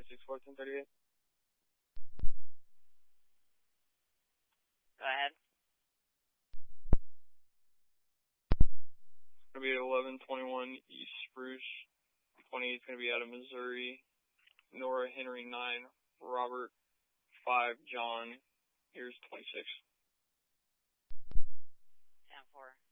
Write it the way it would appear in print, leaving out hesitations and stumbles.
264 1038. Go ahead. It's going to be at 1121 East Spruce. 20 is going to be out of Missouri. Nora Henry 9, Robert 5, John. Here's 26. 10-4.